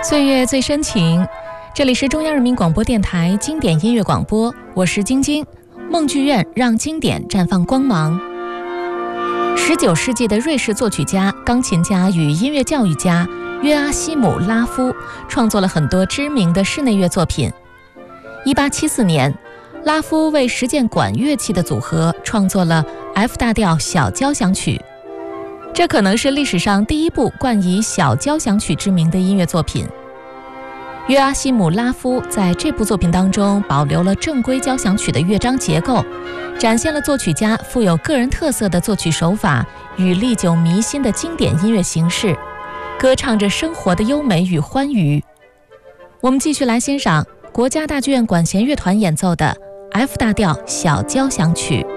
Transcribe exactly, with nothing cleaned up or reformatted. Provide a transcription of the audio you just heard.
岁月最深情，这里是中央人民广播电台经典音乐广播，我是晶晶。梦剧院让经典绽放光芒。十九世纪的瑞士作曲家、钢琴家与音乐教育家约阿希姆·拉夫创作了很多知名的室内乐作品。一八七四年，拉夫为实践管乐器的组合创作了 F 大调小交响曲，这可能是历史上第一部冠以小交响曲之名的音乐作品。约阿希姆·拉夫在这部作品当中保留了正规交响曲的乐章结构，展现了作曲家富有个人特色的作曲手法与历久弥新的经典音乐形式，歌唱着生活的优美与欢愉。我们继续来欣赏国家大剧院管弦乐团演奏的 F 大调小交响曲。